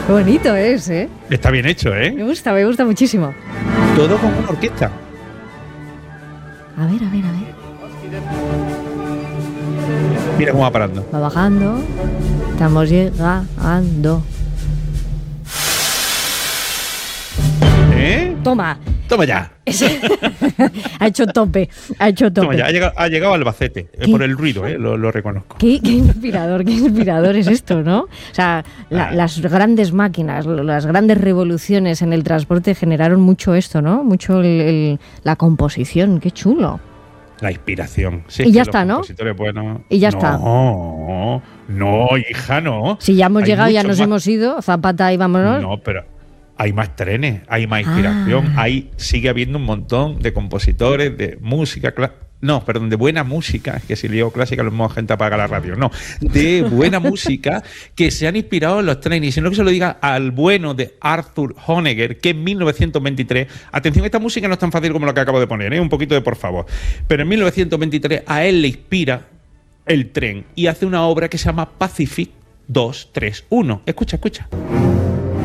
Qué bonito es, ¿eh? Está bien hecho, ¿eh? Me gusta muchísimo. Todo con una orquesta. A ver. Mira cómo va parando. Va bajando. Estamos llegando. ¿Eh? Toma. Toma ya. Ha hecho tope. Toma ya. Ha llegado a Albacete. Por el ruido, lo reconozco. Qué inspirador es esto, ¿no? O sea, las grandes máquinas, las grandes revoluciones en el transporte generaron mucho esto, ¿no? Mucho la composición. Qué chulo. La inspiración. Sí, y ya está, ¿no? Buenos. Y ya está. No, hija, no. Si ya hemos llegado, ya nos hemos ido. Zapata y vámonos. No, pero hay más trenes, hay más inspiración. Sigue habiendo un montón de compositores de música de buena música, que si digo clásica lo mismo gente apaga la radio, no, de buena música que se han inspirado en los trenes, y si no que se lo diga al bueno de Arthur Honegger, que en 1923, atención, esta música no es tan fácil como lo que acabo de poner, un poquito de por favor, pero en 1923 a él le inspira el tren y hace una obra que se llama Pacific 231. Escucha.